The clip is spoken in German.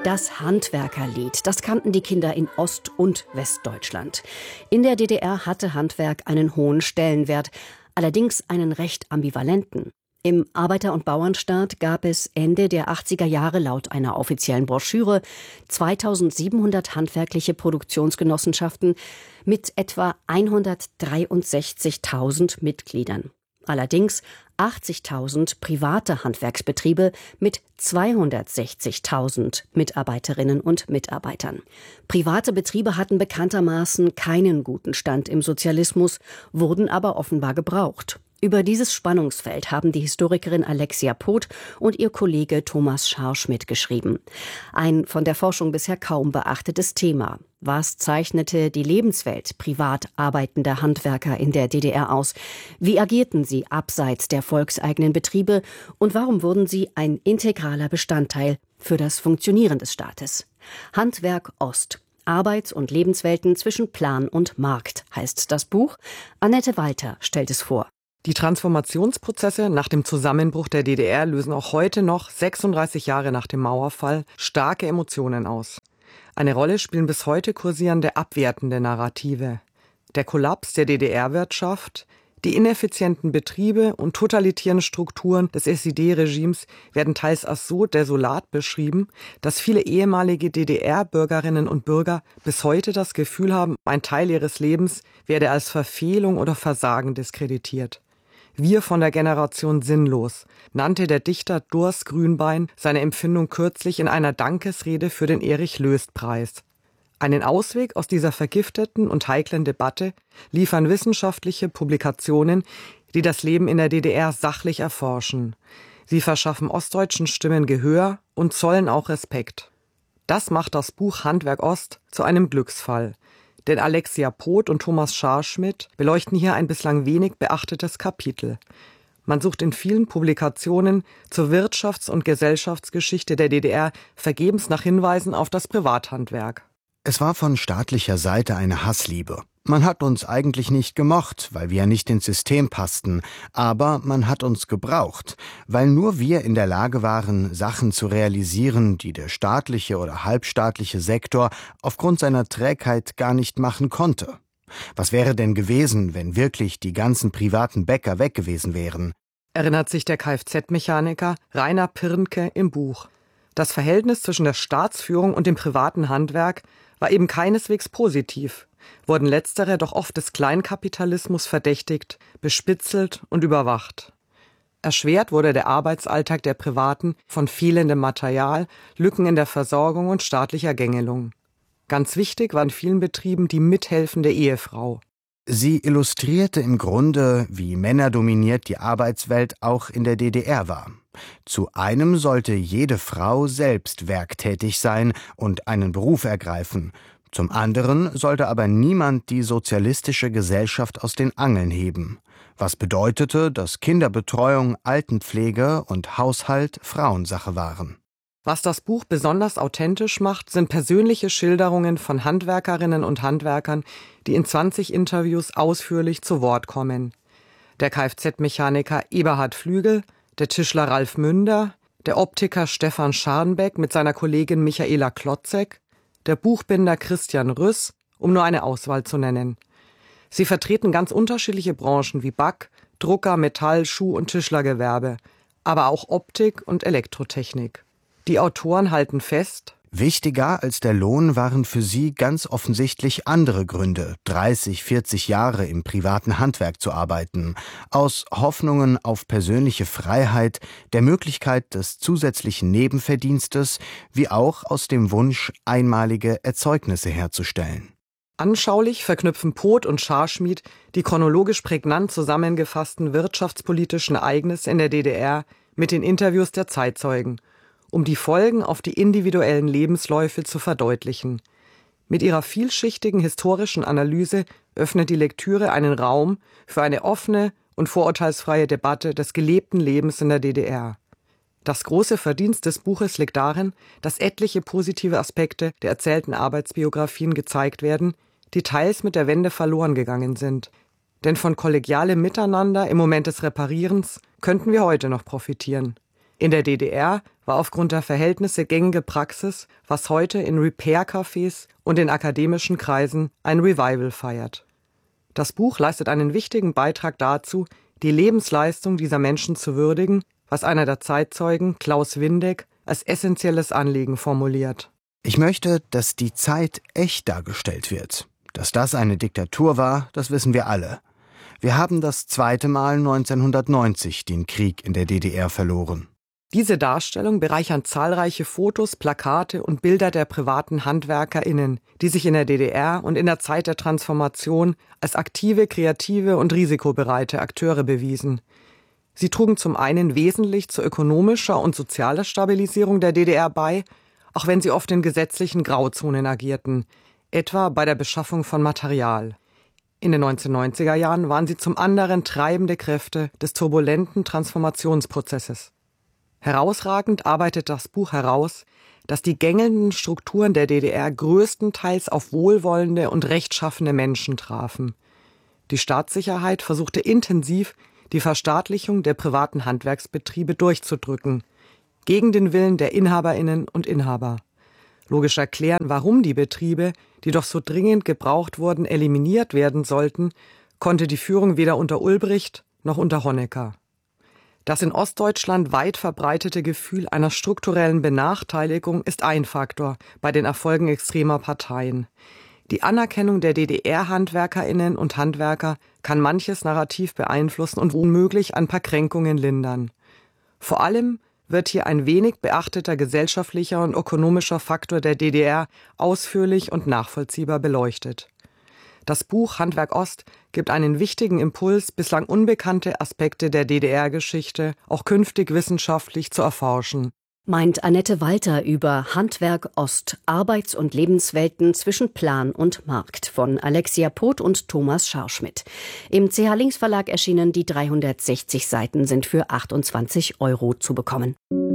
Das Handwerkerlied, das kannten die Kinder in Ost- und Westdeutschland. In der DDR hatte Handwerk einen hohen Stellenwert, allerdings einen recht ambivalenten. Im Arbeiter- und Bauernstaat gab es Ende der 80er Jahre laut einer offiziellen Broschüre 2700 handwerkliche Produktionsgenossenschaften mit etwa 163.000 Mitgliedern. Allerdings 80.000 private Handwerksbetriebe mit 260.000 Mitarbeiterinnen und Mitarbeitern. Private Betriebe hatten bekanntermaßen keinen guten Stand im Sozialismus, wurden aber offenbar gebraucht. Über dieses Spannungsfeld haben die Historikerin Alexia Poth und ihr Kollege Thomas Scharschmidt geschrieben. Ein von der Forschung bisher kaum beachtetes Thema. Was zeichnete die Lebenswelt privat arbeitender Handwerker in der DDR aus? Wie agierten sie abseits der volkseigenen Betriebe? Und warum wurden sie ein integraler Bestandteil für das Funktionieren des Staates? Handwerk Ost. Arbeits- und Lebenswelten zwischen Plan und Markt heißt das Buch. Annette Walter stellt es vor. Die Transformationsprozesse nach dem Zusammenbruch der DDR lösen auch heute noch, 36 Jahre nach dem Mauerfall, starke Emotionen aus. Eine Rolle spielen bis heute kursierende abwertende Narrative. Der Kollaps der DDR-Wirtschaft, die ineffizienten Betriebe und totalitären Strukturen des SED-Regimes werden teils als so desolat beschrieben, dass viele ehemalige DDR-Bürgerinnen und Bürger bis heute das Gefühl haben, ein Teil ihres Lebens werde als Verfehlung oder Versagen diskreditiert. Wir von der Generation sinnlos, nannte der Dichter Durs Grünbein seine Empfindung kürzlich in einer Dankesrede für den Erich-Löst-Preis. Einen Ausweg aus dieser vergifteten und heiklen Debatte liefern wissenschaftliche Publikationen, die das Leben in der DDR sachlich erforschen. Sie verschaffen ostdeutschen Stimmen Gehör und zollen auch Respekt. Das macht das Buch Handwerk Ost zu einem Glücksfall. Denn Alexia Poth und Thomas Scharschmidt beleuchten hier ein bislang wenig beachtetes Kapitel. Man sucht in vielen Publikationen zur Wirtschafts- und Gesellschaftsgeschichte der DDR vergebens nach Hinweisen auf das Privathandwerk. Es war von staatlicher Seite eine Hassliebe. Man hat uns eigentlich nicht gemocht, weil wir nicht ins System passten, aber man hat uns gebraucht, weil nur wir in der Lage waren, Sachen zu realisieren, die der staatliche oder halbstaatliche Sektor aufgrund seiner Trägheit gar nicht machen konnte. Was wäre denn gewesen, wenn wirklich die ganzen privaten Bäcker weg gewesen wären? Erinnert sich der Kfz-Mechaniker Rainer Pirnke im Buch. Das Verhältnis zwischen der Staatsführung und dem privaten Handwerk war eben keineswegs positiv, wurden letztere doch oft des Kleinkapitalismus verdächtigt, bespitzelt und überwacht. Erschwert wurde der Arbeitsalltag der Privaten von fehlendem Material, Lücken in der Versorgung und staatlicher Gängelung. Ganz wichtig war in vielen Betrieben die mithelfende Ehefrau. Sie illustrierte im Grunde, wie männerdominiert die Arbeitswelt auch in der DDR war. Zu einem sollte jede Frau selbst werktätig sein und einen Beruf ergreifen. Zum anderen sollte aber niemand die sozialistische Gesellschaft aus den Angeln heben. Was bedeutete, dass Kinderbetreuung, Altenpflege und Haushalt Frauensache waren. Was das Buch besonders authentisch macht, sind persönliche Schilderungen von Handwerkerinnen und Handwerkern, die in 20 Interviews ausführlich zu Wort kommen. Der Kfz-Mechaniker Eberhard Flügel, der Tischler Ralf Münder, der Optiker Stefan Scharnbeck mit seiner Kollegin Michaela Klotzek, der Buchbinder Christian Rüss, um nur eine Auswahl zu nennen. Sie vertreten ganz unterschiedliche Branchen wie Back-, Drucker-, Metall-, Schuh- und Tischlergewerbe, aber auch Optik und Elektrotechnik. Die Autoren halten fest: Wichtiger als der Lohn waren für sie ganz offensichtlich andere Gründe, 30, 40 Jahre im privaten Handwerk zu arbeiten, aus Hoffnungen auf persönliche Freiheit, der Möglichkeit des zusätzlichen Nebenverdienstes, wie auch aus dem Wunsch, einmalige Erzeugnisse herzustellen. Anschaulich verknüpfen Poth und Scharschmidt die chronologisch prägnant zusammengefassten wirtschaftspolitischen Ereignisse in der DDR mit den Interviews der Zeitzeugen, um die Folgen auf die individuellen Lebensläufe zu verdeutlichen. Mit ihrer vielschichtigen historischen Analyse öffnet die Lektüre einen Raum für eine offene und vorurteilsfreie Debatte des gelebten Lebens in der DDR. Das große Verdienst des Buches liegt darin, dass etliche positive Aspekte der erzählten Arbeitsbiografien gezeigt werden, die teils mit der Wende verloren gegangen sind. Denn von kollegialem Miteinander im Moment des Reparierens könnten wir heute noch profitieren. In der DDR war aufgrund der Verhältnisse gängige Praxis, was heute in Repair-Cafés und in akademischen Kreisen ein Revival feiert. Das Buch leistet einen wichtigen Beitrag dazu, die Lebensleistung dieser Menschen zu würdigen, was einer der Zeitzeugen, Klaus Windeck, als essentielles Anliegen formuliert. Ich möchte, dass die Zeit echt dargestellt wird. Dass das eine Diktatur war, das wissen wir alle. Wir haben das zweite Mal 1990 den Krieg in der DDR verloren. Diese Darstellung bereichern zahlreiche Fotos, Plakate und Bilder der privaten HandwerkerInnen, die sich in der DDR und in der Zeit der Transformation als aktive, kreative und risikobereite Akteure bewiesen. Sie trugen zum einen wesentlich zur ökonomischer und sozialer Stabilisierung der DDR bei, auch wenn sie oft in gesetzlichen Grauzonen agierten, etwa bei der Beschaffung von Material. In den 1990er Jahren waren sie zum anderen treibende Kräfte des turbulenten Transformationsprozesses. Herausragend arbeitet das Buch heraus, dass die gängelnden Strukturen der DDR größtenteils auf wohlwollende und rechtschaffene Menschen trafen. Die Staatssicherheit versuchte intensiv, die Verstaatlichung der privaten Handwerksbetriebe durchzudrücken, gegen den Willen der Inhaberinnen und Inhaber. Logisch erklären, warum die Betriebe, die doch so dringend gebraucht wurden, eliminiert werden sollten, konnte die Führung weder unter Ulbricht noch unter Honecker. Das in Ostdeutschland weit verbreitete Gefühl einer strukturellen Benachteiligung ist ein Faktor bei den Erfolgen extremer Parteien. Die Anerkennung der DDR-HandwerkerInnen und Handwerker kann manches Narrativ beeinflussen und womöglich ein paar Kränkungen lindern. Vor allem wird hier ein wenig beachteter gesellschaftlicher und ökonomischer Faktor der DDR ausführlich und nachvollziehbar beleuchtet. Das Buch Handwerk Ost gibt einen wichtigen Impuls, bislang unbekannte Aspekte der DDR-Geschichte auch künftig wissenschaftlich zu erforschen. Meint Annette Walter über Handwerk Ost, Arbeits- und Lebenswelten zwischen Plan und Markt von Alexia Poth und Thomas Scharschmidt. Im CH Links Verlag erschienen, die 360 Seiten sind für 28 € zu bekommen.